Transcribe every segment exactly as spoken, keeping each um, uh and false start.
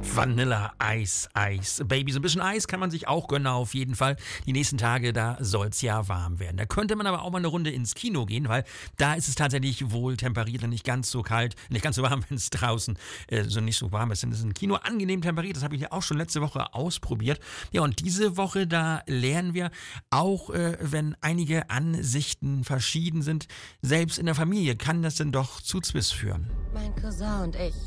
Vanilla Ice Ice Baby. So ein bisschen Eis kann man sich auch gönnen, auf jeden Fall. Die nächsten Tage, da soll es ja warm werden. Da könnte man aber auch mal eine Runde ins Kino gehen, weil da ist es tatsächlich wohl temperiert und nicht ganz so kalt, nicht ganz so warm, wenn es draußen äh, so nicht so warm ist. Denn es ist ein Kino angenehm temperiert. Das habe ich ja auch schon letzte Woche ausprobiert. Ja, und diese Woche, da lernen wir, auch äh, wenn einige Ansichten verschieden sind, selbst in der Familie kann das denn doch zu Zwist führen. Mein Cousin und ich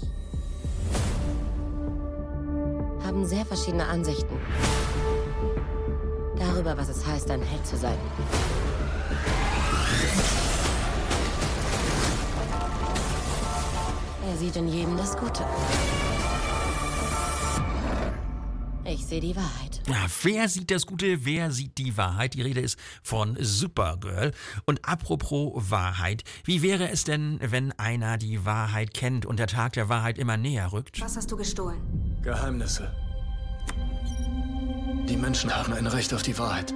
haben sehr verschiedene Ansichten darüber, was es heißt, ein Held zu sein. Er sieht in jedem das Gute. Ich sehe die Wahrheit. Ja, wer sieht das Gute, wer sieht die Wahrheit? Die Rede ist von Supergirl. Und apropos Wahrheit, wie wäre es denn, wenn einer die Wahrheit kennt und der Tag der Wahrheit immer näher rückt? Was hast du gestohlen? Geheimnisse. Die Menschen haben ein Recht auf die Wahrheit.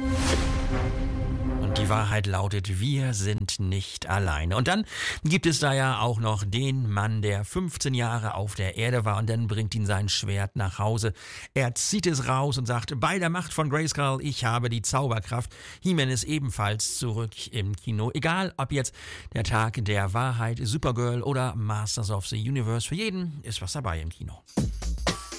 Und die Wahrheit lautet, wir sind nicht alleine. Und dann gibt es da ja auch noch den Mann, der fünfzehn Jahre auf der Erde war und dann bringt ihn sein Schwert nach Hause. Er zieht es raus und sagt, bei der Macht von Grayskull, ich habe die Zauberkraft. He-Man ist ebenfalls zurück im Kino. Egal, ob jetzt der Tag der Wahrheit, Supergirl oder Masters of the Universe, für jeden ist was dabei im Kino.